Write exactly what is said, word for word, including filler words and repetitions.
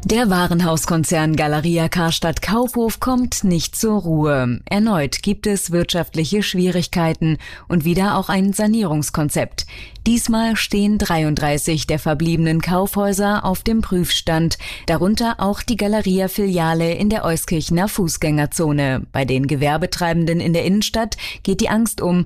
Der Warenhauskonzern Galeria Karstadt Kaufhof kommt nicht zur Ruhe. Erneut gibt es wirtschaftliche Schwierigkeiten und wieder auch ein Sanierungskonzept. Diesmal stehen dreiunddreißig der verbliebenen Kaufhäuser auf dem Prüfstand, darunter auch die Galeria-Filiale in der Euskirchener Fußgängerzone. Bei den Gewerbetreibenden in der Innenstadt geht die Angst um,